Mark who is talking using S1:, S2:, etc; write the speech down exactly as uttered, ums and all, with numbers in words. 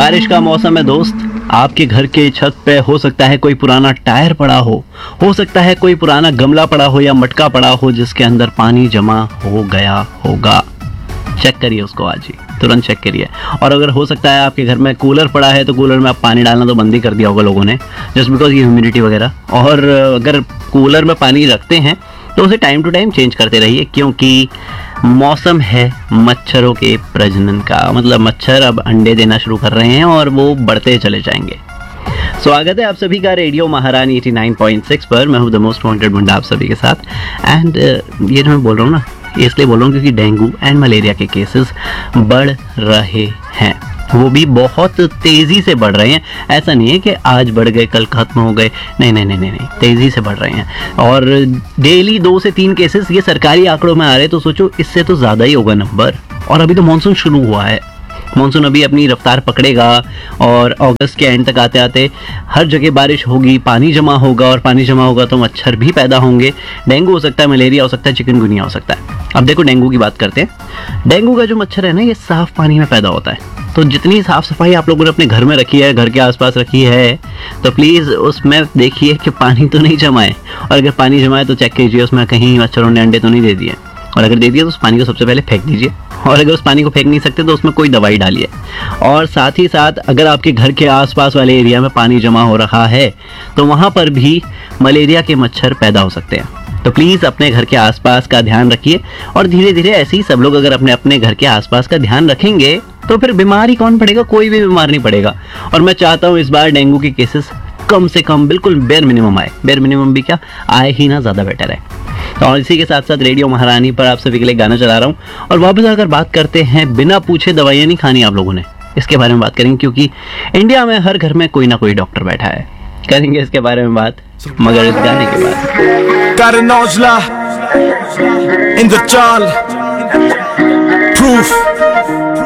S1: बारिश का मौसम है दोस्त। आपके घर के छत पे हो सकता है कोई पुराना टायर पड़ा हो हो सकता है कोई पुराना गमला पड़ा हो या मटका पड़ा हो जिसके अंदर पानी जमा हो गया होगा। चेक करिए उसको आज ही, तुरंत चेक करिए। और अगर हो सकता है आपके घर में कूलर पड़ा है तो कूलर में आप पानी डालना तो बंद ही कर दिया होगा लोगों ने, जस्ट बिकॉज ये ह्यूमिडिटी वगैरह। और अगर कूलर में पानी रखते हैं तो उसे टाइम टू टाइम चेंज करते रहिए, क्योंकि मौसम है मच्छरों के प्रजनन का। मतलब मच्छर अब अंडे देना शुरू कर रहे हैं और वो बढ़ते चले जाएंगे। स्वागत है आप सभी का रेडियो महारानी नवासी पॉइंट सिक्स पर। मैं हूँ द मोस्ट वांटेड मुंडा आप सभी के साथ। एंड uh, ये जो मैं बोल रहा हूँ ना, इसलिए बोल रहा हूँ क्योंकि डेंगू एंड मलेरिया के केसेस बढ़ रहे हैं, वो भी बहुत तेज़ी से बढ़ रहे हैं। ऐसा नहीं है कि आज बढ़ गए कल खत्म हो गए, नहीं नहीं नहीं नहीं नहीं तेज़ी से बढ़ रहे हैं। और डेली दो से तीन केसेस ये सरकारी आंकड़ों में आ रहे हैं, तो सोचो इससे तो ज़्यादा ही होगा नंबर। और अभी तो मानसून शुरू हुआ है, मानसून अभी अपनी रफ्तार पकड़ेगा और अगस्त के एंड तक आते आते हर जगह बारिश होगी, पानी जमा होगा, और पानी जमा होगा तो मच्छर भी पैदा होंगे। डेंगू हो सकता है, मलेरिया हो सकता है, चिकनगुनिया हो सकता है। अब देखो डेंगू की बात करते हैं। डेंगू का जो मच्छर है ना, ये साफ पानी में पैदा होता है। तो जितनी साफ सफाई आप लोगों ने अपने घर में रखी है, घर के आसपास रखी है, तो प्लीज़ उसमें देखिए कि पानी तो नहीं जमा है। और अगर पानी जमा है तो चेक कीजिए उसमें कहीं मच्छरों ने अंडे तो नहीं दे दिए। और अगर दे दिए तो उस पानी को सबसे पहले फेंक दीजिए। और अगर उस पानी को फेंक नहीं सकते तो उसमें कोई दवाई डालिए। और साथ ही साथ अगर आपके घर के आसपास वाले एरिया में पानी जमा हो रहा है तो वहाँ पर भी मलेरिया के मच्छर पैदा हो सकते हैं। तो प्लीज़ अपने घर के आसपास का ध्यान रखिए। और धीरे धीरे ऐसे ही सब लोग अगर अपने अपने घर के आसपास का ध्यान रखेंगे तो फिर बीमार ही कौन पड़ेगा, कोई भी बीमार नहीं पड़ेगा। और मैं चाहता हूँ इस बार डेंगू के केसेस कम से कम, बिल्कुल बेयर मिनिमम आए। बेयर मिनिमम भी क्या, आए ही ना, ज़्यादा बेटर है। तो और इसी के साथ साथ रेडियो महारानी पर आप सभी के लिए गाना चला रहा हूँ। और वापस अगर बात करते हैं, बिना पूछे दवाइयाँ नहीं खानी आप लोगों ने, इसके बारे में बात करेंगे, क्योंकि इंडिया में हर घर में कोई ना कोई डॉक्टर बैठा है। करेंगे इसके बारे में बात, मगर इस गाने के बाद।